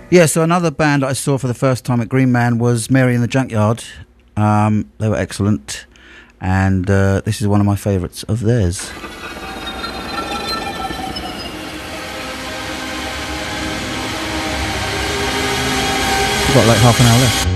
Yeah, so another band I saw for the first time at Green Man was Mary in the Junkyard. They were excellent, and this is one of my favourites of theirs. We've got like half an hour left.